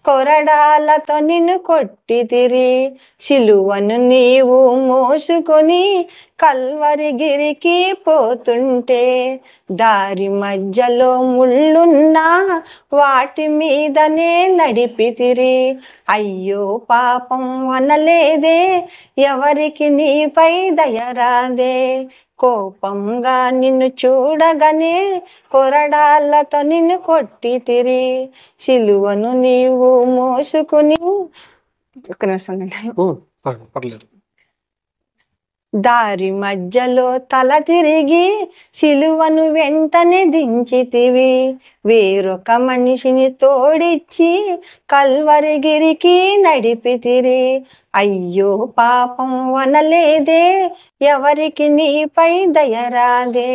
కొరడాలతో నిన్ను కొట్టితిరి, సిలువను నీవు మోసుకొని కల్వరిగిరికి పోతుంటే, దారి మధ్యలో ముళ్ళున్నా వాటి మీదనే నడిపితిరి. అయ్యో పాపం అనలేదే, ఎవరికి నీపై దయరాదే, కోపంగా నిన్ను చూడగానే కొరడాలతో నిన్ను కొట్టితిరి, సిలువను నీవు మోసుకుని. ఒక్క నిమిషం పర్లేదు. దారి మధ్యలో తల తిరిగి సిలువను వెంటనే దించితివి, వేరొక మనిషిని తోడిచ్చి కల్వరిగిరికి నడిపితిరి. అయ్యో పాపం అనలేదే, ఎవరికి నీపై దయరాదే,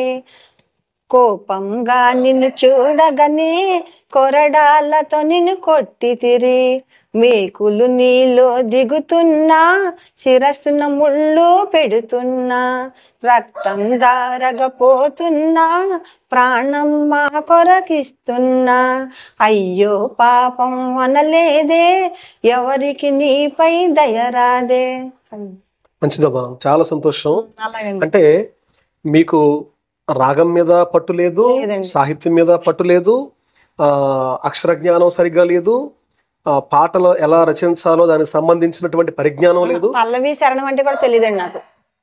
కోపంగా నిన్ను చూడగానే కొరడాలతో నిన్ను కొట్టితిరి. మేకులు నీలో దిగుతున్నా, శిరస్సున ముళ్ళు పెడుతున్నా, రక్తం దారగపోతున్నా, ప్రాణం మా కొరకిస్తున్నా. అయ్యో పాపం అనలేదే, ఎవరికి నీపై దయరాదే. మంచిదమ్మా, చాలా సంతోషం. అంటే మీకు రాగం మీద పట్టు లేదు, సాహిత్యం మీద పట్టు లేదు, అక్షర జ్ఞానం సరిగ్గా లేదు, పాటలు ఎలా రచించాలో దానికి సంబంధించినటువంటి పరిజ్ఞానం లేదు, పల్లవి చరణం అంటే కూడా తెలియదండి నాకు.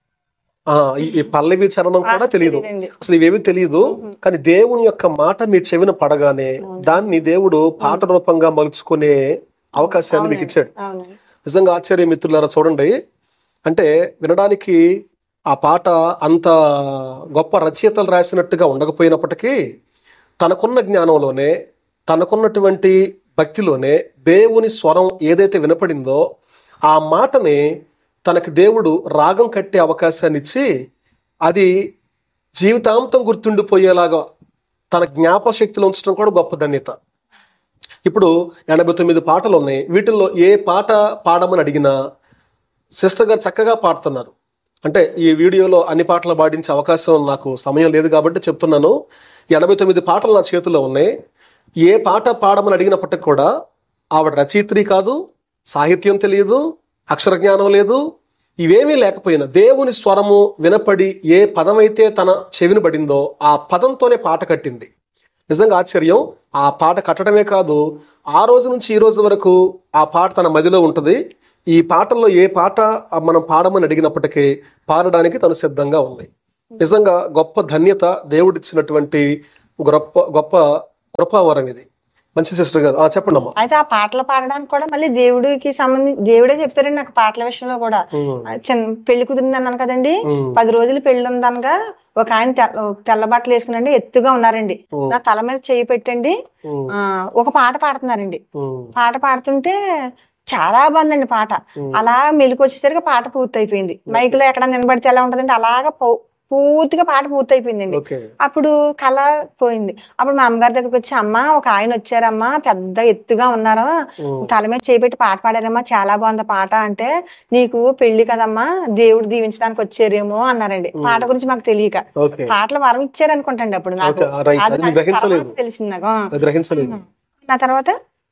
ఈ పల్లవి చరణం కూడా తెలియదు, అసలు ఇవేమీ తెలియదు. కానీ దేవుని యొక్క మాట మీ చెవిన పడగానే దాన్ని దేవుడు పాట రూపంగా మలుచుకునే అవకాశాన్ని మీకు ఇచ్చాడు. నిజంగా ఆశ్చర్య మిత్రులారా, చూడండి. అంటే వినడానికి ఆ పాట అంత గొప్ప రచయితలు రాసినట్టుగా ఉండకపోయినప్పటికీ, తనకున్న జ్ఞానంలోనే, తనకున్నటువంటి భక్తిలోనే దేవుని స్వరం ఏదైతే వినపడిందో ఆ మాటని తనకి దేవుడు రాగం కట్టే అవకాశాన్ని ఇచ్చి, అది జీవితాంతం గుర్తుండిపోయేలాగా తన జ్ఞాపశక్తిలో ఉంచడం కూడా గొప్ప ధన్యత. ఇప్పుడు 89 పాటలు ఉన్నాయి. వీటిల్లో ఏ పాట పాడమని అడిగినా సిస్టర్ గారు చక్కగా పాడుతున్నారు. అంటే ఈ వీడియోలో అన్ని పాటలు పాడించే అవకాశం నాకు సమయం లేదు కాబట్టి చెప్తున్నాను. 89 పాటలు నా చేతిలో ఉన్నాయి. ఏ పాట పాడమని అడిగినప్పటికి కూడా ఆవిడ రచయిత్రి కాదు, సాహిత్యం తెలియదు, అక్షర జ్ఞానం లేదు, ఇవేమీ లేకపోయినా దేవుని స్వరము వినపడి ఏ పదమైతే తన చెవిని పడిందో ఆ పదంతోనే పాట కట్టింది. నిజంగా ఆశ్చర్యం. ఆ పాట కట్టడమే కాదు, ఆ రోజు నుంచి ఈ రోజు వరకు ఆ పాట తన మదిలో ఉంటుంది. ఈ పాటల్లో ఏ పాట మనం పాడమని అడిగినప్పటికీ పాడడానికి తను సిద్ధంగా ఉంది. నిజంగా గొప్ప ధన్యత, దేవుడిచ్చినటువంటి గొప్ప గొప్ప కృపావరం ఇది. మంచి సిస్టర్ గారు చెప్పండి అమ్మా. అయితే ఆ పాటలు పాడడానికి కూడా మళ్ళీ దేవుడికి సంబంధించి దేవుడే చెప్పారండి నాకు పాటల విషయంలో కూడా. పెళ్లి కుదిరింది అన్నాను కదండి, 10 రోజులు పెళ్లి ఉందనగా ఒక ఆయన తెల్ల బట్టలు వేసుకునండి, ఎత్తుగా ఉన్నారండి, నా తల మీద చేయి పెట్టండి ఒక పాట పాడుతున్నారండి. పాట పాడుతుంటే చాలా బాగుందండి పాట. అలా మెలకు వచ్చేసరికి పాట పూర్తి అయిపోయింది. మైకులో ఎక్కడ నిలబడితే ఎలా ఉంటదండి, అలాగా పూర్తిగా పాట పూర్తయిపోయిందండి. అప్పుడు కళ పోయింది. అప్పుడు మా అమ్మగారి దగ్గరకు వచ్చి, అమ్మ ఒక ఆయన వచ్చారమ్మా, పెద్ద ఎత్తుగా ఉన్నారు, తల మీద చేపెట్టి పాట పాడారమ్మా, చాలా బాగుంది పాట అంటే, నీకు పెళ్లి కదమ్మా, దేవుడు దీవించడానికి వచ్చారేమో అన్నారండి. పాట గురించి మాకు తెలియక పాటలు వరం ఇచ్చారు అనుకుంటండి అప్పుడు నాకు తెలిసింది. నాకు నా తర్వాత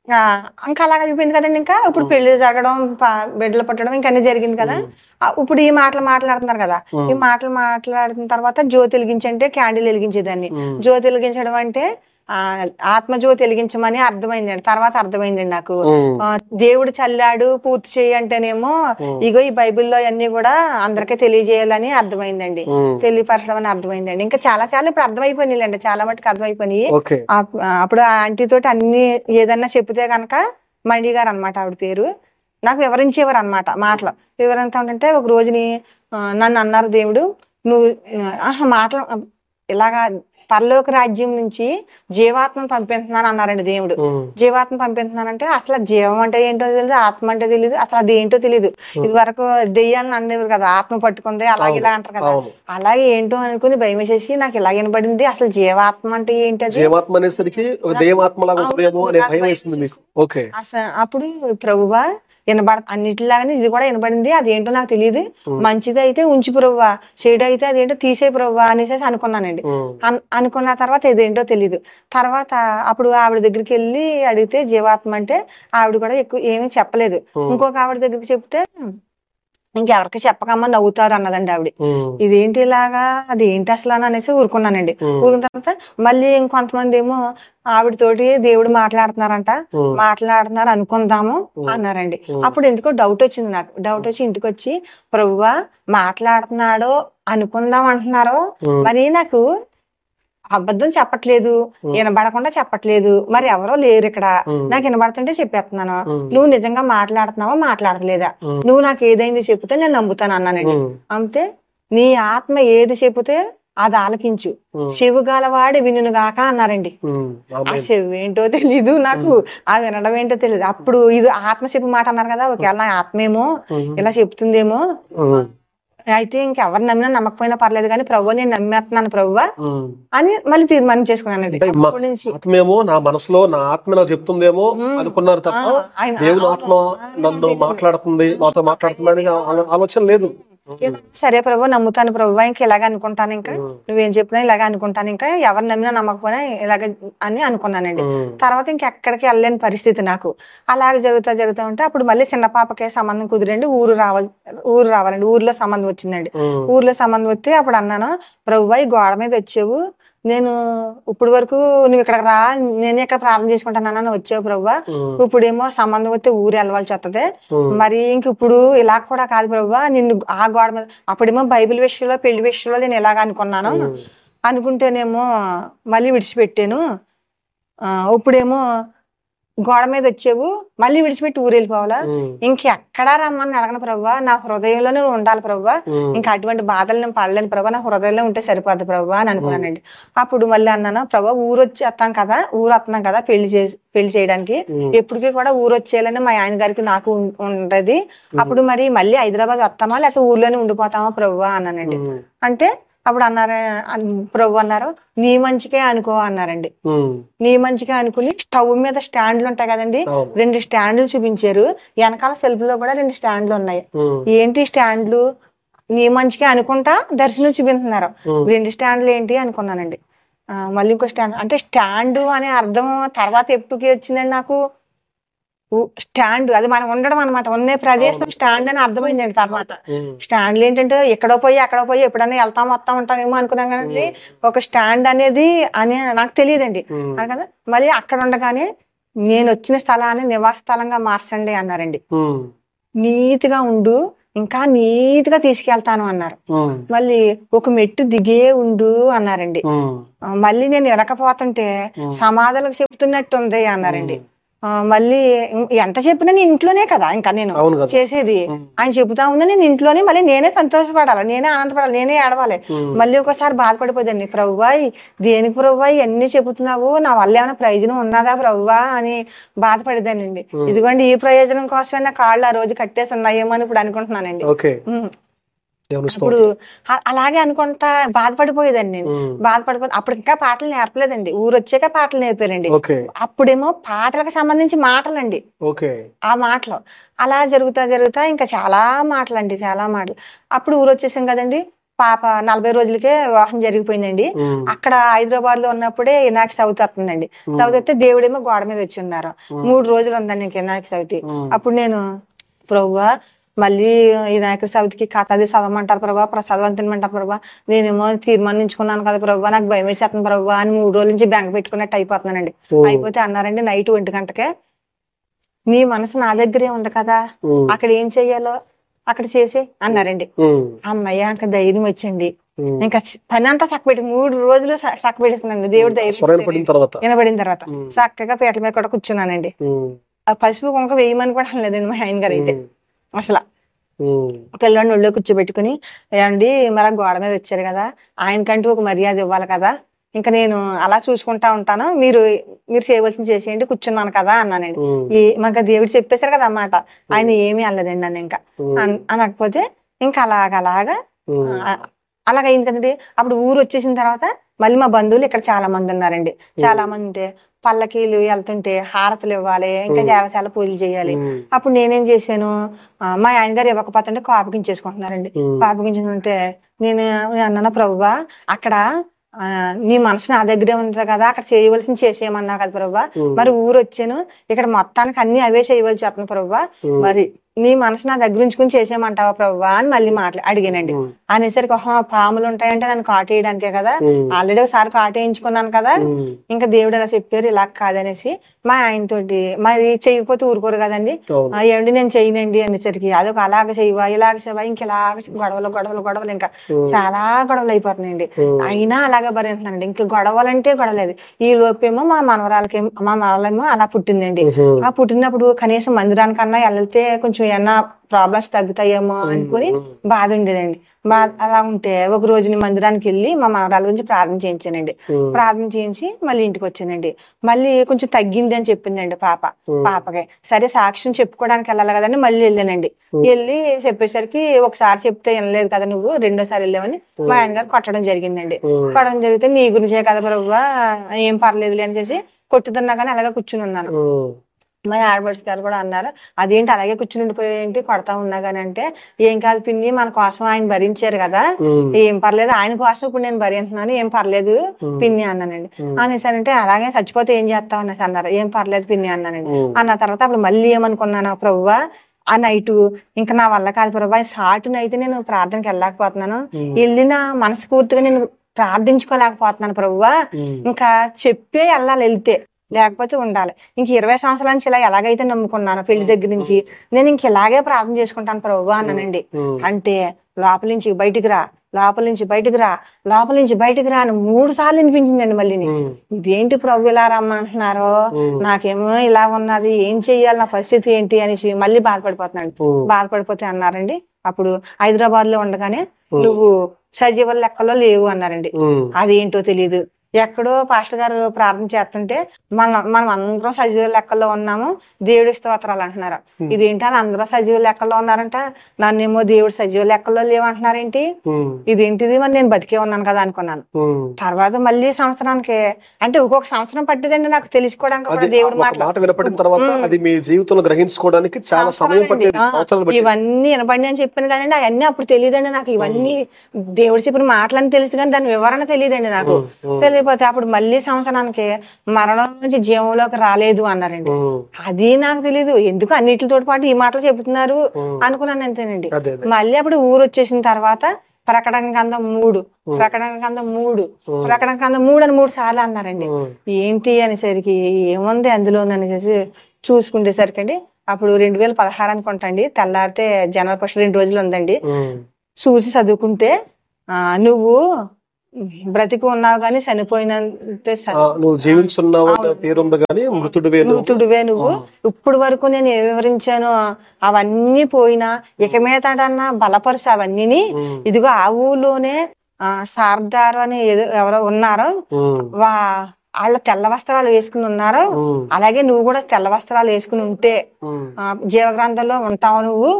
ఇంకా అలాగ అయిపోయింది కదండి. ఇంకా ఇప్పుడు పెళ్లి జరగడం, బిడ్డలు పుట్టడం ఇంకా అన్ని జరిగింది కదా. ఇప్పుడు ఈ మాటలు మాట్లాడుతున్నారు కదా, ఈ మాటలు మాట్లాడిన తర్వాత జ్యోతి వెలిగించంటే క్యాండిల్ వెలిగించేదాన్ని. జ్యోతి వెలిగించడం అంటే ఆత్మజ్యోతి వెలిగించమని అర్థమైందండి. తర్వాత అర్థమైందండి నాకు, దేవుడు చల్లాడు పూర్తి చేయి అంటేనేమో ఇగో ఈ బైబిల్లో అన్ని కూడా అందరికీ తెలియజేయాలని అర్థమైందండి, తెలియపరచడం అని అర్థమైందండి. ఇంకా చాలా చాలా ఇప్పుడు అర్థమైపోయినాయిలేండి, చాలా మటుకు అర్థమైపోయినాయి. అప్పుడు ఆ ఆంటీ తోటి అన్ని ఏదన్నా చెప్తే కనుక, మణి గారు అనమాట ఆవిడ పేరు, నాకు వివరించేవారు అనమాట. మాటలు వివరంటే ఒక రోజుని నన్ను అన్నారు, దేవుడు నువ్వు మాటలు ఇలాగా పరలోక రాజ్యం నుంచి జీవాత్మను పంపిస్తున్నాను అన్నారండి దేవుడు. జీవాత్మ పంపిస్తున్నానంటే అసలు జీవం అంటే ఏంటో తెలియదు, ఆత్మ అంటే తెలియదు, అసలు అది ఏంటో తెలియదు. ఇది వరకు దెయ్యాలను అనేవారు కదా, ఆత్మ పట్టుకుంది అలాగే ఇలా అంటారు కదా, అలాగే ఏంటో అనుకుని భయం వేసేసి నాకు ఇలా వినబడింది, అసలు జీవాత్మ అంటే ఏంటది, జీవాత్మ అనేసరికి ఒక దెయ్యాత్మ లాగా ఉంటుందేమో అనే భయం వేసింది మీకు. ఓకే. అప్పుడు ప్రభువా అన్నిటిలాగానే ఇది కూడా వినబడింది, అదేంటో నాకు తెలియదు, మంచిది అయితే ఉంచి ప్రభువా, చెడు అయితే అదేంటో తీసే ప్రభువా అనేసి అనుకున్నానండి. అనుకున్న తర్వాత ఇదేంటో తెలియదు. తర్వాత అప్పుడు ఆవిడ దగ్గరికి వెళ్ళి అడిగితే జీవాత్మ అంటే ఆవిడ కూడా ఎక్కువ ఏమీ చెప్పలేదు. ఇంకొక ఆవిడ దగ్గరికి చెప్తే ఇంకెవరికి చెప్పకమ్మా నవ్వుతారు అన్నదండి ఆవిడ. ఇదేంటి ఇలాగా, అది ఏంటి అసలు అని అనేసి ఊరుకున్నానండి. ఊరుకున్న తర్వాత మళ్ళీ ఇంకొంతమంది ఏమో ఆవిడతోటి దేవుడు మాట్లాడుతున్నారు అనుకుందాము అన్నారండి. అప్పుడు ఎందుకో డౌట్ వచ్చింది నాకు. డౌట్ వచ్చి ఇంటికి వచ్చి ప్రభువా మాట్లాడుతున్నాడో అనుకుందాం అంటున్నారో, మరి నాకు అబద్ధం చెప్పట్లేదు, వినబడకుండా చెప్పట్లేదు, మరి ఎవరో లేరు ఇక్కడ, నాకు వినబడుతుంటే చెప్పేస్తున్నాను, నువ్వు నిజంగా మాట్లాడుతున్నావా మాట్లాడలేదా, నువ్వు నాకు ఏదైంది చెప్తే నేను నమ్ముతాను అన్నానండి. అంతే, నీ ఆత్మ ఏది చెబితే అది ఆలకించు, చెవు గలవాడి వినుగాక అన్నారండి. ఆ చెవు ఏంటో తెలీదు నాకు, ఆ వినడం ఏంటో తెలియదు. అప్పుడు ఇది ఆత్మ చెప్పు మాట అన్నారు కదా, ఒకవేళ ఆత్మేమో ఇలా చెప్తుందేమో, అయితే ఇంకెవరు నమ్మినా నమ్మకపోయినా పర్లేదు కానీ ప్రభు నేను నమ్మేస్తున్నాను ప్రభువా అని మళ్ళీ తీర్మానం చేసుకున్నానండి. అప్పటి నుంచి ఆత్మేమో నా మనసులో నా ఆత్మ నాకు చెప్తుందేమో అనుకున్నారు తప్ప దేవుని ఆత్మ నన్ను మాట్లాడుతుంది, నాతో మాట్లాడుతుంది అని ఆలోచన లేదు. సరే ప్రభు నమ్ముతాను ప్రభు, ఇంకా ఇలాగ అనుకుంటాను, ఇంకా నువ్వేం చెప్పినా ఇలాగ అనుకుంటాను, ఇంకా ఎవరు నమ్మినా నమ్మకపోయినా ఇలాగ అని అనుకున్నానండి. తర్వాత ఇంకెక్కడికి వెళ్ళలేని పరిస్థితి నాకు. అలాగే జరుగుతా ఉంటే అప్పుడు మళ్ళీ చిన్న పాపకే సంబంధం కుదిరండి, ఊరు రావాలండి. ఊర్లో సంబంధం వచ్చిందండి. ఊర్లో సంబంధం వస్తే అప్పుడు అన్నాను, ప్రభు ఈ గోడ మీద వచ్చావు, నేను ఇప్పుడు వరకు నువ్వు ఇక్కడికి రా, నేనే ఇక్కడ ప్రార్థన చేసుకుంటాను వచ్చావు ప్రభువా, ఇప్పుడేమో సంబంధం వస్తే ఊరు వెళ్ళవలసి వస్తుంది, మరి ఇంక ఇప్పుడు ఇలా కూడా కాదు ప్రభువా, నిన్ను ఆ గోడ మీద, అప్పుడేమో బైబిల్ విషయంలో పెళ్లి విషయంలో నేను ఎలాగ అనుకున్నాను, అనుకుంటేనేమో మళ్ళీ విడిచిపెట్టాను, ఇప్పుడేమో గోడ మీద వచ్చావు మళ్ళీ విడిచిపెట్టి ఊరు వెళ్ళిపోవాలా, ఇంకెక్కడా రమ్మని అడగను ప్రభువా, నా హృదయంలోనే ఉండాలి ప్రభువా, ఇంకా అటువంటి బాధలు నేను పడలేను ప్రభువా, నా హృదయంలో ఉంటే సరిపోద్ది ప్రభువా అని అనుకున్నానండి. అప్పుడు మళ్ళీ అన్నాను, ప్రభా ఊరు వస్తున్నాం కదా పెళ్లి చేయడానికి, ఎప్పటికీ కూడా ఊరు వచ్చేయాలని మా ఆయన గారికి నాకు ఉండదు, అప్పుడు మరి మళ్ళీ హైదరాబాద్ వస్తామా లేకపోతే ఊర్లోనే ఉండిపోతామా ప్రభువా అన్నానండి. అంటే అప్పుడు ప్రభు అన్నారు, నీ మంచికే అనుకో అన్నారండి. నీ మంచిగా అనుకుని స్టవ్ మీద స్టాండ్లు ఉంటాయి కదండి, 2 స్టాండ్లు చూపించారు, వెనకాల సెల్ఫ్ లో కూడా 2 స్టాండ్లు ఉన్నాయి. ఏంటి స్టాండ్లు, నీ మంచిగా అనుకుంటా దర్శనం చూపించుతున్నారు, 2 స్టాండ్లు ఏంటి అనుకున్నానండి. మళ్ళీ ఇంకో స్టాండ్ అంటే స్టాండ్ అనే అర్థం తర్వాత ఎప్పుడుకి వచ్చిందండి నాకు, స్టాండ్ అది మనం ఉండడం అనమాట, ఉన్న ప్రదేశం స్టాండ్ అని అర్థమైందండి. తర్వాత స్టాండ్లు ఏంటంటే ఎక్కడో పోయి ఎప్పుడన్నా వస్తా ఉంటామేమో అనుకున్నాం కానీ ఒక స్టాండ్ అనేది అని నాకు తెలియదండి. కదా మళ్ళీ అక్కడ ఉండగానే నేను వచ్చిన స్థలాన్ని నివాస స్థలంగా మార్చండి అన్నారండి. నీతిగా ఉండు, ఇంకా నీతిగా తీసుకెళ్తాను అన్నారు. మళ్ళీ ఒక మెట్టు దిగే ఉండు అన్నారండి. మళ్ళీ నేను ఎడకపోతుంటే సమాధానం చెప్తున్నట్టుంది అన్నారండి. మళ్ళీ ఎంత చెప్పినా నేను ఇంట్లోనే కదా ఇంకా నేను చేసేది, ఆయన చెబుతా ఉన్నా నేను ఇంట్లోనే, మళ్ళీ నేనే సంతోషపడాలి, నేనే ఆనందపడాలి, నేనే ఏడవాలి. మళ్ళీ ఒకసారి బాధపడిపోదండి, ప్రభువా దేనికి ప్రభువా ఇవన్నీ చెబుతున్నావు, నా వల్ల ఏమైనా ప్రయోజనం ఉన్నదా ప్రభువా అని బాధపడేదానండి. ఇదిగోండి ఈ ప్రయోజనం కోసమే నా కాళ్ళు ఆ రోజు కట్టేసి ఉన్నాయేమో అని ఇప్పుడు అనుకుంటున్నానండి. ఇప్పుడు అలాగే అనుకుంటా బాధపడిపోయేదండి నేను. అప్పుడు ఇంకా పాటలు నేర్పలేదండి, ఊరు వచ్చాక పాటలు నేర్పారండి. అప్పుడేమో పాటలకు సంబంధించి మాటలండి, ఆ మాటలు అలా జరుగుతా ఇంకా చాలా మాటలండి, చాలా మాటలు. అప్పుడు ఊరు వచ్చేసాం కదండి, పాప 40 రోజులకే వివాహం జరిగిపోయిందండి. అక్కడ హైదరాబాద్ లో ఉన్నప్పుడే వినాయక చవితి వస్తుందండి. చవితి వస్తే దేవుడేమో గోడ మీద వచ్చి ఉన్నారు. 3 రోజులు ఉందండి ఇంక వినాయక చవితి. అప్పుడు నేను ప్రభువా మళ్ళీ వినాయక చవితికి కథ అది చదవమంటారు ప్రభావ, ప్రసాదం తినమంటారు ప్రభావ, నేనేమో తీర్మానించుకున్నాను కదా ప్రభావ, నాకు భయం వేసేస్తుంది ప్రభావ అని 3 రోజుల నుంచి బెంగ పెట్టుకున్నట్టు అయిపోతున్నానండి. అయిపోతే అన్నారండి నైట్ 1 గంటకే, నీ మనసు నా దగ్గరే ఉంది కదా, అక్కడ ఏం చెయ్యాలో అక్కడ చేసే అన్నారండి. అమ్మయ్య ఇంకా ధైర్యం వచ్చింది, ఇంకా పని అంతా చక్కబెట్టి 3 రోజులు చక్కబెట్టుకున్నాను. దేవుడు ధైర్యం వినబడిన తర్వాత చక్కగా పీటల మీద కూడా కూర్చున్నానండి. ఆ పసుపు కుంక వేయమని కూడా అనలేదండి మా ఆయన గారు అయితే. అసలు పిల్లవాడిని ఒళ్ళో కూర్చోబెట్టుకుని, ఏమండి మరి గోడ మీద వచ్చారు కదా, ఆయనకంటూ ఒక మర్యాద ఇవ్వాలి కదా, ఇంకా నేను అలా చూసుకుంటా ఉంటాను, మీరు చేయవలసింది చేసేయండి, కూర్చున్నాను కదా అన్నానండి. మనకు దేవుడు చెప్పేశారు కదా అన్నమాట, ఆయన ఏమీ అనలేదండి నన్ను. ఇంకా అనకపోతే ఇంకా అలాగైంది కదండి. అప్పుడు ఊరు వచ్చేసిన తర్వాత మళ్ళీ మా బంధువులు ఇక్కడ చాలా మంది ఉన్నారండి. చాలా మంది ఉంటే పల్లకీలు వెళ్తుంటే హారతులు ఇవ్వాలి, ఇంకా చాలా చాలా పూజలు చేయాలి. అప్పుడు నేనేం చేశాను, మా ఆయన గారు ఇవ్వకపోతుంటే కోపగించేసుకుంటున్నారండి. కోపగించుకుంటే నేను అన్నాను, ప్రభువా అక్కడ నీ మనసు నా దగ్గరే ఉంది కదా, అక్కడ చేయవలసింది చేసేయమన్నా కదా ప్రభువా, మరి ఊరు వచ్చాను ఇక్కడ మొత్తానికి అన్ని అవే చేయవలసి వస్తుంది ప్రభువా, మరి నీ మనసు నా దగ్గర ఉంచుకుని చేసేయమంటావా ప్రభువా అని మళ్ళీ అడిగానండి. అనేసరికి పాములు ఉంటాయంటే నన్ను కాటేయడానికే కదా, ఆల్రెడీ ఒకసారి కాటేయించుకున్నాను కదా, ఇంకా దేవుడు అలా చెప్పారు ఇలా కాదనేసి మా ఆయనతోటి, మరి చేయకపోతే ఊరుకోరు కదండి, ఏమండి నేను చేయనండి అనేసరికి అదొక అలాగ చేయవా ఇలాగ చేయవా, ఇంకెలాగ గొడవలు గొడవలు గొడవలు, ఇంకా చాలా గొడవలు అయిపోతున్నాయండి. అయినా అలాగే భరించానండి, ఇంకా గొడవలంటే గొడవలేదు. ఈ లోపేమో మా మనవరాలేమో అలా పుట్టిందండి. ఆ పుట్టినప్పుడు కనీసం మందిరానికన్నా వెళ్తే కొంచెం ఏమన్నా ప్రాబ్లమ్స్ తగ్గుతాయేమో అనుకుని బాధ ఉండేదండి. అలా ఉంటే ఒక రోజు నేను మందిరానికి వెళ్ళి మా మనవరాల గురించి ప్రార్థన చేయించానండి. ప్రార్థన చేయించి మళ్ళీ ఇంటికి వచ్చానండి. మళ్ళీ కొంచెం తగ్గింది అని చెప్పిందండి పాపకి. సరే సాక్ష్యం చెప్పుకోవడానికి వెళ్ళాలి కదండి, మళ్ళీ వెళ్ళానండి. వెళ్ళి చెప్పేసరికి ఒకసారి చెప్తే వినలేదు కదా నువ్వు, రెండోసారి వెళ్ళామని మా ఆయన గారు కొట్టడం జరిగిందండి. కొట్టడం జరిగితే నీ గురించే కదా ప్రభువా, ఏం పర్లేదులే అని చేసి కొట్టుతున్నా కానీ అలాగే కూర్చుని ఉన్నాను. మా ఆడపడుచు గారు కూడా అన్నారు, అదేంటి అలాగే కూర్చుని ఉండిపోయేంటి కొడతా ఉన్నా గానీ అంటే, ఏం కాదు పిన్ని మన కోసం ఆయన భరించారు కదా, ఏం పర్లేదు, ఆయన కోసం ఇప్పుడు నేను భరించున్నాను, ఏం పర్లేదు పిన్ని అన్నానండి. అనేసానంటే అలాగే చచ్చిపోతే ఏం చేస్తావు అనేసి అన్నారు. ఏం పర్లేదు పిన్ని అన్నానండి. అన్న తర్వాత అప్పుడు మళ్ళీ ఏమనుకున్నాను, ప్రభువా ఆ నైటు ఇంకా నా వల్ల కాదు ప్రభా, సాటునైతే నేను ప్రార్థనకి వెళ్ళలేకపోతున్నాను, వెళ్ళిన మనస్ఫూర్తిగా నేను ప్రార్థించుకోలేకపోతున్నాను ప్రభువా, ఇంకా చెప్పే వెళ్ళాలి, వెళ్తే లేకపోతే ఉండాలి. ఇంక 20 సంవత్సరాల నుంచి ఇలా ఎలాగైతే నమ్ముకున్నాను పెళ్లి దగ్గర నుంచి, నేను ఇంక ఇలాగే ప్రార్థన చేసుకుంటాను ప్రభువా అన్నానండి. అంటే లోపల నుంచి బయటికి రా, లోపల నుంచి బయటికి రా, లోపల నుంచి బయటికి రా అని 3 సార్లు వినిపించిందండి. మళ్ళీ ఇదేంటి ప్రభు ఇలా రమ్మంటున్నారో, నాకేమో ఇలా ఉన్నది, ఏం చెయ్యాలి, నా పరిస్థితి ఏంటి అనేసి మళ్ళీ బాధపడిపోతున్నాడు. బాధపడిపోతే అన్నారండి, అప్పుడు హైదరాబాద్ లో ఉండగానే నువ్వు సజీవుల లెక్కలో లేవు అన్నారండి. అదేంటో తెలియదు, ఎక్కడో పాస్టర్ గారు ప్రార్థన చేస్తుంటే మనం అందరం సజీవ లెక్కల్లో ఉన్నాము, దేవుడి స్తోత్రాలు అంటున్నారు. ఇదేంటి అని అందరూ సజీవ లెక్కల్లో ఉన్నారంట, నన్నేమో దేవుడు సజీవ లెక్కల్లో లేవంటున్నారేంటి, ఇదేంటిది, మరి నేను బతికే ఉన్నాను కదా అనుకున్నాను. తర్వాత మళ్ళీ సంవత్సరానికి, అంటే ఒక్కొక్క సంవత్సరం పట్టిదండి నాకు తెలుసుకోవడానికి దేవుడు మాట వినపడిన తర్వాత అది మీ జీవితంలో గ్రహించుకోవడానికి చాలా సమయం పట్టేది. ఇవన్నీ వినపడి అని చెప్పాను కానీ అవన్నీ అప్పుడు తెలియదండి నాకు. ఇవన్నీ దేవుడు చెప్పిన మాటలని తెలుసు కానీ దాని వివరణ తెలియదండి నాకు. తెలియపోతే అప్పుడు మళ్ళీ సంవత్సరానికి మరణం నుంచి జీవంలోకి రాలేదు అన్నారండి. అది నాకు తెలీదు, ఎందుకు అన్నిటితో పాటు ఈ మాటలు చెబుతున్నారు అనుకున్నాను అంతేనండి. మళ్ళీ అప్పుడు ఊరు వచ్చేసిన తర్వాత ప్రకటన గ్రంథం 3 అని 3 సార్లు అన్నారండి. ఏంటి అనేసరికి ఏముంది అందులో అనేసి చూసుకునేసరికి అండి, అప్పుడు 2016 అనుకుంటండి, తెల్లారితే జనవరి 1 2 రోజులు ఉందండి. చూసి చదువుకుంటే నువ్వు బ్రతికి ఉన్నావు గాని చనిపోయినంటే నువ్వు జీవించున్నావు పేరుంది గాని మృతుడివే నువ్వు. ఇప్పుడు వరకు నేను ఏం వివరించానో అవన్నీ పోయినా ఇక మీదటన్నా బలపరుసు అవన్నీ. ఇదిగో ఆ ఊళ్ళోనే సార్దారు అని ఎవరో ఉన్నారో, వాళ్ళ తెల్ల వస్త్రాలు వేసుకుని ఉన్నారు, అలాగే నువ్వు కూడా తెల్ల వస్త్రాలు వేసుకుని ఉంటే జీవగ్రంథంలో ఉంటావు నువ్వు,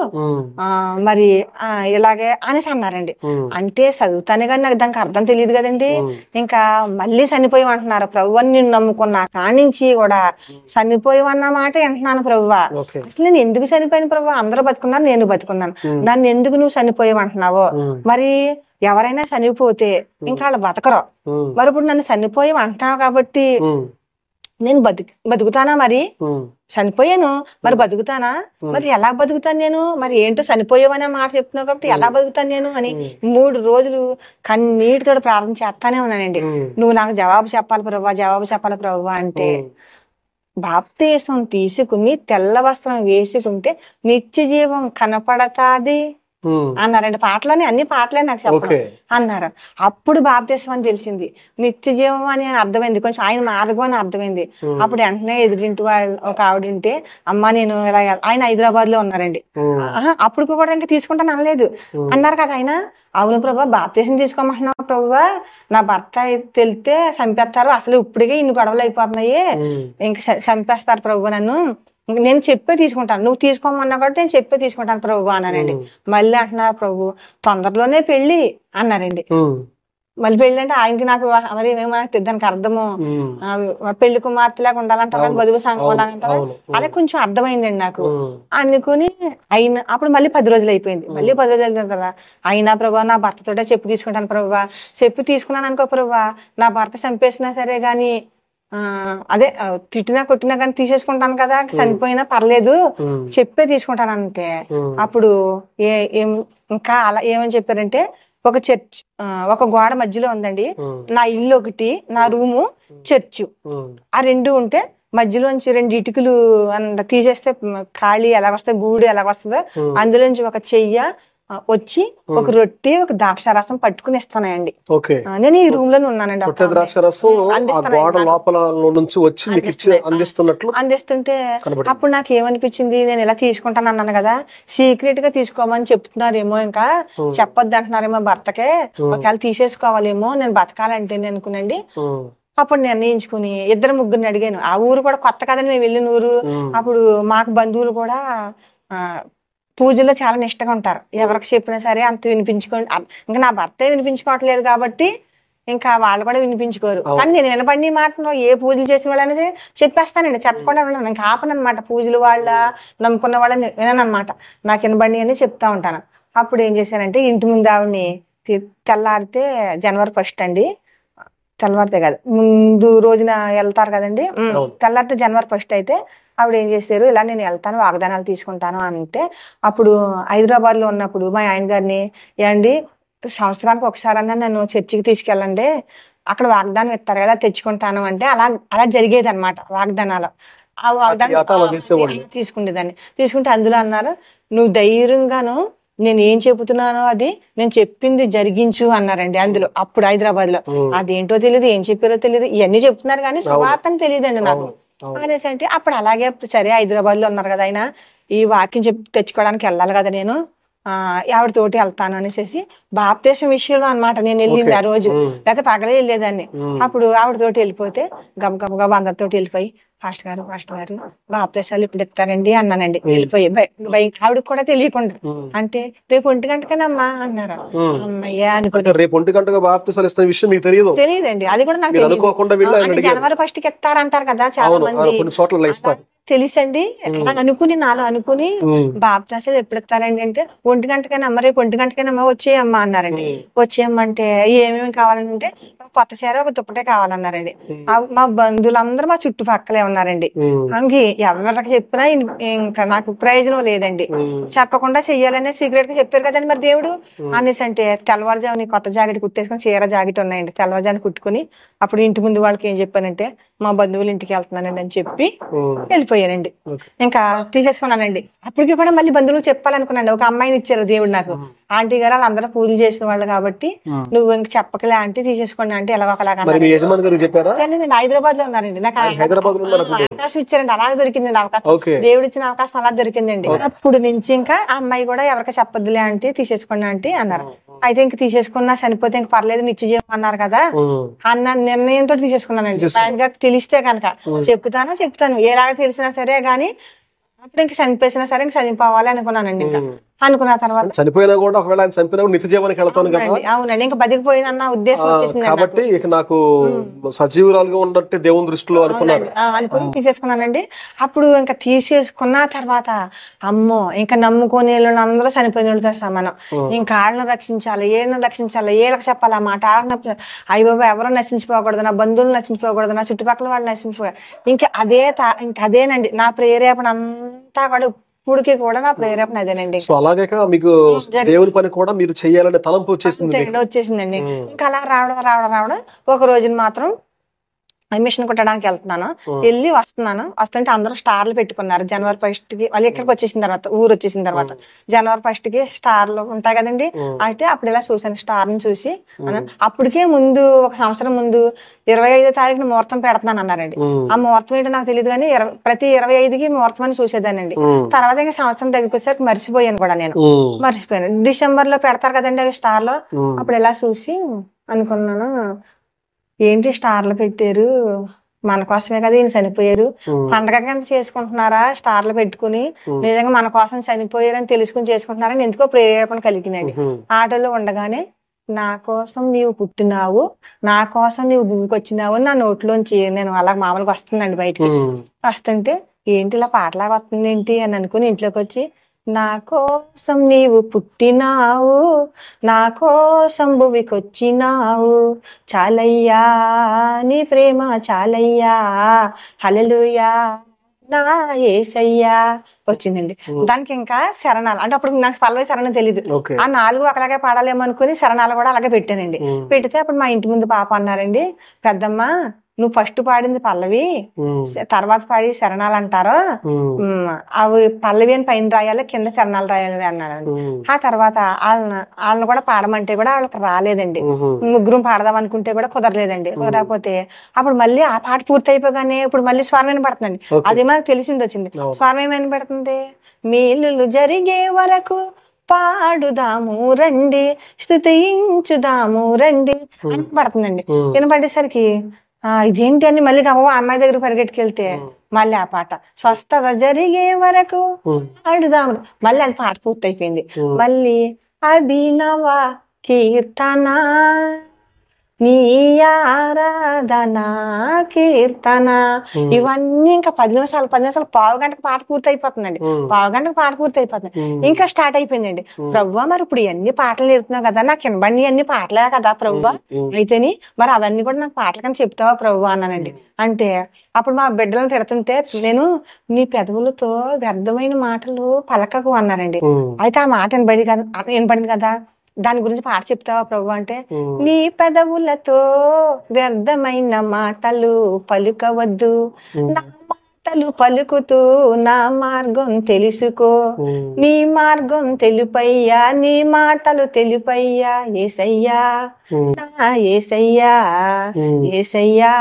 మరి ఇలాగే అనేసి అన్నారండి. అంటే చదువుతానే కానీ నాకు దానికి అర్థం తెలియదు కదండి. ఇంకా మళ్ళీ చనిపోయి అంటున్నారు ప్రభువా, నిన్ను నమ్ముకున్నా కానించి కూడా చనిపోయి అన్న మాట వింటున్నాను ప్రభువా. అసలు నేను ఎందుకు చనిపోయిన ప్రభువా, అందరూ బతుకున్నారు నేను బతుకున్నాను, నన్ను ఎందుకు నువ్వు చనిపోయి అంటున్నావో, మరి ఎవరైనా చనిపోతే ఇంకా వాళ్ళు బతకరు, మరి ఇప్పుడు నన్ను చనిపోయి అంటున్నావు కాబట్టి నేను బతుకుతానా, మరి చనిపోయాను మరి బతుకుతానా, మరి ఎలా బతుకుతాను నేను, మరి ఏంటో చనిపోయావనే మాట చెప్తున్నావు కాబట్టి ఎలా బతుకుతాను నేను అని 3 రోజులు కన్నీటితో ప్రార్థన చేస్తానే ఉన్నానండి. నువ్వు నాకు జవాబు చెప్పాలి ప్రభువా, జవాబు చెప్పాలి ప్రభువా అంటే, బాప్తీసం తీసుకుని తెల్ల వస్త్రం వేసుకుంటే నిత్య జీవం కనపడతాది అన్నారండి. పాటలోనే అన్ని పాటలే నాకు చెప్పడం అన్నారు. అప్పుడు బాప్తిస్మం అని తెలిసింది, నిత్య జీవం అని అర్థమైంది, కొంచెం ఆయన మార్గం అని అర్థమైంది. అప్పుడు వెంటనే ఎదురింటి వాళ్ళు ఒక ఆవిడ ఉంటే, అమ్మ నేను ఇలా, ఆయన హైదరాబాద్ లో ఉన్నారండి, అప్పుడు కూడా ఇంకా తీసుకుంటాను అనలేదు అన్నారు కదా ఆయన. అవును ప్రభా బాప్తిస్మం తీసుకోమంటున్నావు ప్రభువా, నా భర్త తెలితే చంపేస్తారు, అసలు ఇప్పటికే ఇన్ని గొడవలు అయిపోతున్నాయి, ఇంకా చంపేస్తారు ప్రభు నన్ను, నేను చెప్పే తీసుకుంటాను, నువ్వు తీసుకోమన్నా కాబట్టి నేను చెప్పే తీసుకుంటాను ప్రభు అన్నానండి. మళ్ళీ అంటున్నారు ప్రభు తొందరలోనే పెళ్లి అన్నారండి. మళ్ళీ పెళ్లి అంటే ఆయనకి నాకు మరి ఏమేమో నాకు దానికి అర్థము పెళ్లి కుమార్తెలాగా ఉండాలంటారు కదా, వధువు సంఘం అంటారు, అలా కొంచెం అర్థమైందండి నాకు. అనుకుని అయినా అప్పుడు మళ్ళీ 10 రోజులు అయిపోయింది. మళ్ళీ 10 రోజులు అయిన కదా, అయినా ప్రభా నా భర్తతోటే చెప్పు తీసుకుంటాను ప్రభా, చెప్పు తీసుకున్నాను అనుకో ప్రభా, నా భర్త చంపేసినా సరే గాని అదే తిట్టినా కొట్టినా కానీ తీసేసుకుంటాను కదా, చనిపోయినా పర్లేదు చెప్పే తీసుకుంటాను అంటే, అప్పుడు ఇంకా అలా ఏమని చెప్పారంటే, ఒక చర్చ్ ఒక గోడ మధ్యలో ఉందండి, నా ఇల్లు ఒకటి, నా రూము, చర్చ్, ఆ 2 ఉంటే మధ్యలోంచి 2 ఇటుకలు తీసేస్తే ఖాళీ ఎలాగొస్తుంది, గూడు ఎలాగొస్తుందో అందులోంచి ఒక చెయ్య వచ్చి ఒక రొట్టె ఒక ద్రాక్షారసం పట్టుకుని ఇస్తానండి. నేను ఈ రూమ్ లోనే ఉన్నానండి. అందిస్తుంటే అప్పుడు నాకు ఏమనిపించింది, నేను ఇలా తీసుకుంటాను అన్నాను కదా, సీక్రెట్ గా తీసుకోమని చెప్తున్నారేమో, ఇంకా చెప్పొద్దు అంటున్నారేమో భర్తకే, ఒకవేళ తీసేసుకోవాలేమో నేను బతకాలంటే అనుకునండి. అప్పుడు నిర్ణయించుకుని 2-3 అడిగాను. ఆ ఊరు కూడా కొత్త కదండి మేము వెళ్ళిన ఊరు. అప్పుడు మాకు బంధువులు కూడా పూజలో చాలా నిష్టగా ఉంటారు, ఎవరికి చెప్పినా సరే అంత వినిపించుకోండి. ఇంకా నా భర్తే వినిపించుకోవట్లేదు కాబట్టి ఇంకా వాళ్ళు కూడా వినిపించుకోరు. కానీ నేను వినపడిన మాటలో ఏ పూజలు చేసిన వాళ్ళనేది చెప్పేస్తానండి, చెప్పకుండా ఉన్నాను. ఇంకా ఆపనమాట, పూజలు వాళ్ళ నమ్ముకున్న వాళ్ళని విననమాట, నాకు వినబడి అని చెప్తా ఉంటాను. అప్పుడు ఏం చేశానంటే, ఇంటి ముందు ఆవిడని తెల్లారితే జనవరి 1 అండి, తెల్లవారితే కాదు ముందు రోజున వెళ్తారు కదండి, తెల్లారితే జనవరి 1 అయితే ఆవిడ ఏం చేశారు, ఇలా నేను వెళ్తాను వాగ్దానాలు తీసుకుంటాను అంటే, అప్పుడు హైదరాబాద్ లో ఉన్నప్పుడు మా ఆయన గారిని, ఏమండి సంవత్సరానికి ఒకసారన్నా నన్ను చర్చికి తీసుకెళ్ళండి, అక్కడ వాగ్దానం ఇస్తారు కదా తెచ్చుకుంటాను అంటే, అలా జరిగేది అనమాట వాగ్దానాలు. ఆ వాగ్దానం తీసుకునేదాన్ని. తీసుకుంటే అందులో అన్నారు, నువ్వు ధైర్యంగాను నేను ఏం చెబుతున్నానో అది నేను చెప్పింది జరిగించు అన్నారండి. అందులో అప్పుడు హైదరాబాద్ లో అదేంటో తెలియదు, ఏం చెప్పారో తెలియదు, ఇవన్నీ చెప్తున్నారు కానీ సువార్త తెలియదండి నాకు అనేసి. అంటే అప్పుడు అలాగే సరే హైదరాబాద్ లో ఉన్నారు కదా ఆయన, ఈ వాక్యం తెచ్చుకోవడానికి వెళ్ళాలి కదా నేను, ఆవిడతోటి వెళ్తాను అనేసి బాప్తీసం విషయంలో అనమాట నేను వెళ్ళింది ఆ రోజు, లేకపోతే పగలే వెళ్ళేదాన్ని. అప్పుడు ఆవిడతోటి వెళ్ళిపోతే గబగబ అందరితోటి వెళ్ళిపోయి, పాస్టర్ గారు బాప్తీసాలు ఇప్పుడు ఇస్తారండి అన్నానండి. వెళ్ళిపోయి ఆవిడకి కూడా తెలియకుండా, అంటే రేపు 1 గంటకేనమ్మా అన్నారు. అమ్మయ్యా అనుకుంటే రేపు 1 గంటగా బాప్తీసాలు ఇస్తున్న విషయం మీకు తెలియదండి, అది కూడా నాకు జనవరి 1 ఇస్తారంటారు కదా చాలా మంది, తెలుసండి. అలా అనుకుని నాలో అనుకుని బాప్తీసాలు ఎప్పుడు ఇస్తారండి అంటే, 1 గంటకేనమ్మా రేపు 1 గంటకేనమ్మా వచ్చేయమ్మా అన్నారండి. వచ్చేయమ్మంటే ఏమేమి కావాలంటే కొత్త చీర ఒక దుప్పటే కావాలన్నారండి. మా బంధువులందరూ మా చుట్టుపక్కలే ఉన్నారండి. ఎవరికి చెప్పినా ఇంకా నాకు ప్రయోజనం లేదండి, చెప్పకుండా చెయ్యాలనే సీక్రెట్ గా చెప్పారు కదండి మరి దేవుడు అనేసి. అంటే తెల్లవారుజాముని కొత్త జాకెట్ కుట్టేసుకుని, చీర జాకెట్ ఉన్నాయండి, తెల్లవారుజాముని కుట్టుకుని అప్పుడు ఇంటి ముందు వాళ్ళకి ఏం చెప్పానంటే, మా బంధువులు ఇంటికి వెళ్తున్నానండి అని చెప్పి వెళ్ళిపోయానండి. ఇంకా తీసేసుకున్నానండి. అప్పటికి కూడా మళ్ళీ బంధువులు చెప్పాలనుకున్నాండి. ఒక అమ్మాయిని ఇచ్చారు దేవుడు నాకు, ఆంటీ గారు వాళ్ళందరూ పూజలు చేసిన వాళ్ళు కాబట్టి నువ్వు ఇంక చెప్పకలే ఆంటీ తీసేసుకోండి అంటే ఎలాగోలాగా హైదరాబాద్ లో ఉన్నారండి. నాకు అవకాశం ఇచ్చారండి, అలాగే దొరికిందండి అవకాశం, దేవుడు ఇచ్చిన అవకాశం అలా దొరికిందండి. అప్పుడు నుంచి ఇంకా ఆ అమ్మాయి కూడా ఎవరికి చెప్పొద్దులే అంటే తీసేసుకోండి అంటే అన్నారు. అయితే ఇంక తీసేసుకున్నా చనిపోతే ఇంక పర్లేదు నిత్య జీవం అన్నారు కదా అన్న నిర్ణయంతో తీసేసుకున్నానండి. ఆయన గారికి తెలిస్తే కనుక చెప్తాను ఎలాగ తెలిసినా సరే గానీ, అప్పుడు ఇంక చనిపోయినా సరే ఇంక చనిపోవాలి అనుకున్నానండి. ఇంకా అనుకున్న తర్వాత చనిపోయినా కూడా ఒకవేళ ఆయన చనిపోయినా నిత్య జీవానికి వెళ్తాను కదా. అవునండి, ఇంకా బతికిపోయిన ఉద్దేశం వచ్చేసింది కాబట్టి ఇక నాకు సజీవురాలుగా ఉన్నట్టే దేవుని దృష్టిలో అనుకుని తీసేసుకున్నానండి. అప్పుడు ఇంకా తీసేసుకున్న తర్వాత అమ్మో ఇంకా నమ్ముకునే వాళ్ళు అందరూ చనిపోయిన వాళ్ళతో సమానం. ఇంకా వాళ్ళని రక్షించాలి, ఏళ్ళని రక్షించాలి, ఏళ్ళకి చెప్పాలి ఆ మాట. అయ్య బాబు ఎవరో నశించిపోకూడదు, నా బంధువులు నశించిపోకూడదు, నా చుట్టుపక్కల వాళ్ళు నశించిపోకూడదు. ఇంకా అదేనండి నా ప్రేరేపణ అంతా కూడా. ఇప్పుడుకి కూడా నా ప్రేరేపణ అదేనండి. అలాగే మీకు దేవుని పని కూడా మీరు చెయ్యాలనే తలంపు వచ్చేసిందండి. ఇంకా అలా రావడం ఒక రోజున మాత్రం మిషన్ కుట్టడానికి వెళ్తున్నాను, వెళ్ళి వస్తుంటే అందరూ స్టార్లు పెట్టుకున్నారు. జనవరి 1కి వాళ్ళు ఇక్కడికి వచ్చేసిన తర్వాత, ఊరు వచ్చేసిన తర్వాత జనవరి 1కి స్టార్లు ఉంటాయి కదండి. అయితే అప్పుడు ఇలా చూసాను, స్టార్ ని చూసి అప్పటికే ముందు 1 సంవత్సరం ముందు 25వ తారీఖున ముహూర్తం పెడుతున్నాను అన్నారండి. ఆ ముహూర్తం ఏంటో నాకు తెలియదు కానీ ప్రతి 25కి ముహూర్తం అని చూసేదానండి. తర్వాత ఇంకా సంవత్సరం దగ్గరికి వచ్చేసరికి మర్చిపోయాను కూడా, మర్చిపోయాను. డిసెంబర్ లో పెడతారు కదండి అవి స్టార్లు, అప్పుడు ఇలా చూసి అనుకున్నాను, ఏంటి స్టార్లు పెట్టారు, మన కోసమే కదా ఈయన చనిపోయారు, పండగ కింద చేసుకుంటున్నారా స్టార్లు పెట్టుకుని, నిజంగా మన కోసం చనిపోయారని తెలుసుకుని చేసుకుంటున్నారని ఎందుకో ప్రేరేపణ కలిగిందండి. ఆటోలో ఉండగానే నా కోసం నీవు పుట్టినావు, నా కోసం నీవు భూమికి వచ్చినావు అని నా నోట్లోంచి నేను అలా మామూలుగా వస్తుందండి బయటికి. వస్తుంటే ఏంటి ఇలా పాటలాగా వస్తుంది ఏంటి అని అనుకుని ఇంట్లోకి వచ్చి, నా కోసం నీవు పుట్టినావు, నా కోసం భూమికి వచ్చినావు, చాలయ్యా నీ ప్రేమ చాలయ్యా, హల్లెలూయా నా యేసయ్యా వచ్చిందండి. దానికి ఇంకా శరణాలు అంటే అప్పుడు నాకు పల్లవి శరణం తెలీదు. ఆ 4 ఒకలాగే పాడాలేమో అనుకుని శరణాలు కూడా అలాగే పెట్టానండి. పెడితే అప్పుడు మా ఇంటి ముందు పాప అన్నారండి, పెద్దమ్మ నువ్వు ఫస్ట్ పాడింది పల్లవి, తర్వాత పాడి శరణాలు అంటారు, అవి పల్లవి అని పైన రాయాలి, కింద శరణాలు రాయాలి అన్నారండి. ఆ తర్వాత వాళ్ళని కూడా పాడమంటే కూడా వాళ్ళకి రాలేదండి. ముగ్గురం పాడదాం అనుకుంటే కూడా కుదరలేదండి. కుదరకపోతే అప్పుడు మళ్ళీ ఆ పాట పూర్తి అయిపోగానే ఇప్పుడు మళ్ళీ స్వరం వినపడుతుందండి. అదే మనకు తెలిసింది వచ్చింది. స్వరం ఏమైనా పెడుతుంది, మేలులు జరిగే వరకు పాడుదాము రండి, స్తుతించుదాము రండి అని పడుతుందండి. వినపడేసరికి ఇదేంటి అని మళ్ళీ అమ్మాయి దగ్గర పరిగెట్టుకెళ్తే మళ్ళీ ఆ పాట స్వస్థత జరిగే వరకు పాడుదాము, మళ్ళీ అది పాట పూర్తి అయిపోయింది. మళ్ళీ అభినవ కీర్తన నీ ఆరాధన కీర్తన, ఇవన్నీ ఇంకా 10 నిమిషాలు పావు గంటకు పాట పూర్తి అయిపోతుందండి. పావు గంటకు పాట పూర్తి అయిపోతుంది. ఇంకా స్టార్ట్ అయిపోయిందండి. ప్రభువా మరి ఇప్పుడు ఇవన్నీ పాటలు నేర్పుతున్నావు కదా, నాకు వినబడి అన్ని పాటలే కదా ప్రభువా, అయితేని మరి అవన్నీ కూడా నాకు పాటలు కానీ చెప్తావా ప్రభువా అన్నానండి. అంటే అప్పుడు మా బిడ్డలను తిడుతుంటే నేను, నీ పెదవులతో వ్యర్థమైన మాటలు పలకకు అన్నారండి. అయితే ఆ మాట వినపడింది కదా, దాని గురించి పాట చెప్తావా ప్రభు అంటే, నీ పెదవులతో వ్యర్థమైన మాటలు పలుకవద్దు, నా మాటలు పలుకుతూ నా మార్గం తెలుసుకో, నీ మార్గం తెలుపయ్యా, నీ మాటలు తెలుపయ్యా, యేసయ్యా నా యేసయ్యా యేసయ్యా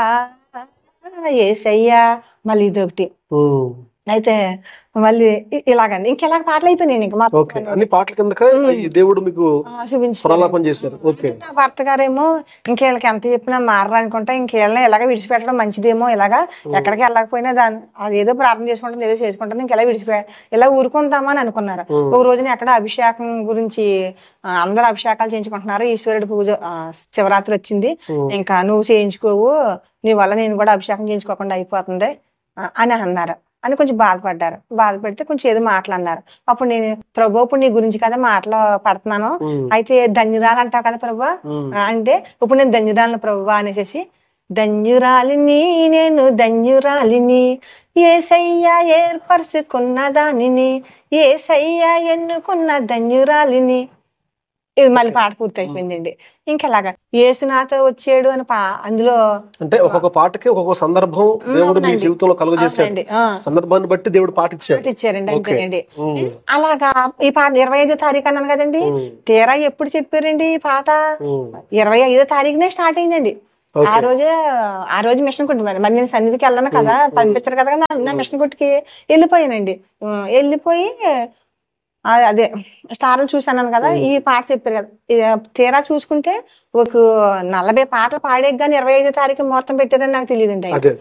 యేసయ్యా. మళ్ళీ ఇదొకటి. అయితే మళ్ళీ ఇలాగండి ఇంకెలా పాటలు అయిపోయినాయి. ఇంకా అన్ని పాటల కింద దేవుడు మీకు స్వరాలాపన చేశారు. నా భర్త గారేమో ఇంకేళ్ళకి ఎంత చెప్పినా మారరు అనుకుంటా, ఇంకేళ్ళని ఇలాగ విడిచిపెట్టడం మంచిదేమో, ఇలాగా ఎక్కడికి వెళ్ళకపోయినా దాన్ని అది ఏదో ప్రార్థన చేసుకుంటుంది, ఏదో చేసుకుంటుంది, ఇంకెలా ఇలా ఊరుకుందామని అనుకున్నారు. ఒక రోజున ఎక్కడ అభిషేకం గురించి అందరూ అభిషేకాలు చేయించుకుంటున్నారు, ఈశ్వరుడు పూజ శివరాత్రి వచ్చింది, ఇంకా నువ్వు చేయించుకోవు, నీ వల్ల నేను కూడా అభిషేకం చేయించుకోకుండా అయిపోతుంది అని అన్నారు అని కొంచెం బాధపడ్డారు. బాధపడితే కొంచెం ఏదో మాట్లాడినారు. అప్పుడు నేను, ప్రభు ఇప్పుడు నీ గురించి కదా మాటలు పడుతున్నాను, అయితే ధన్యురాలు అంటావు కదా ప్రభు అంటే, ఇప్పుడు నేను ధన్యురాలను ప్రభు అనేసి, ధన్యురాలిని నేను ధన్యురాలిని, యేసయ్య ఏర్పరుచుకున్న దానిని, యేసయ్య ఎన్నుకున్న ధన్యురాలిని. ఇది మళ్ళీ పాట పూర్తి అయిపోయిందండి. ఇంకెలాగా యేసునాథ వచ్చాడు అని అందులో అంటే ఒక్కొక్క పాటకి ఒక్కొక్క సందర్భం దేవుడు మీ జీవితంలో కలుగజేశాడు, సందర్భాన్ని బట్టి దేవుడు పాట ఇచ్చారండి. అంతేనండి. అలాగా ఈ పాట 25వ తారీఖు అన్నాను కదండి, తీరా ఎప్పుడు చెప్పారండి ఈ పాట 25వ తారీఖునే స్టార్ట్ అయిందండి. ఆ రోజు మిషన్ కొట్టి మరి నేను సన్నిధికి వెళ్ళాను కదా, పంపించారు కదా, నా మిషన్ కొట్టుకి వెళ్ళిపోయానండి. వెళ్ళిపోయి అదే స్టార్లు చూసాను కదా, ఈ పాట చెప్పారు కదా, తీరా చూసుకుంటే ఒక 40 పాటలు పాడే కానీ 25వ తారీఖు ముహూర్తం పెట్టారని నాకు తెలియదండి.